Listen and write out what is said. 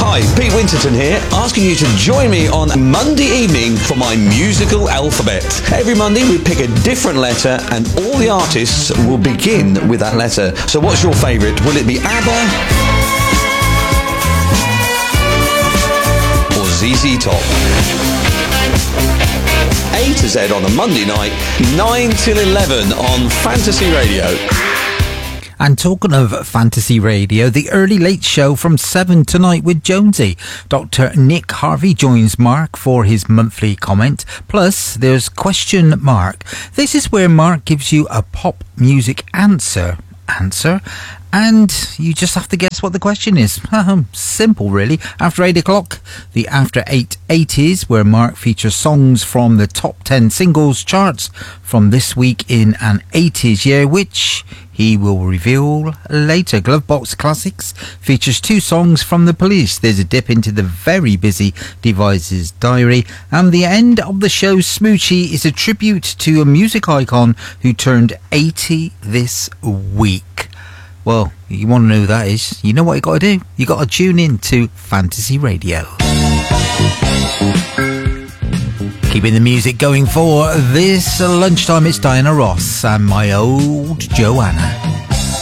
Hi, Pete Winterton here, asking you to join me on Monday evening for my musical alphabet. Every Monday we pick a different letter and all the artists will begin with that letter. So what's your favourite? Will it be ABBA or ZZ Top? A to Z on a Monday night, 9 till 11 on Fantasy Radio. And talking of Fantasy Radio, the Early Late Show from 7 tonight with Jonesy. Dr. Nick Harvey joins Mark for his monthly comment. Plus, there's Question Mark. This is where Mark gives you a pop music answer, and you just have to guess what the question is. Simple, really. After 8 o'clock, the After 8 80s, where Mark features songs from the top 10 singles charts from this week in an 80s year, which he will reveal later. Glovebox Classics features 2 songs from The Police. There's a dip into the very busy Devices diary. And the end of the show, Smoochie, is a tribute to a music icon who turned 80 this week. Well, you want to know who that is? You know what you got to do? You got to tune in to Fantasy Radio. Keeping the music going for this lunchtime, it's Diana Ross and My Old Joanna.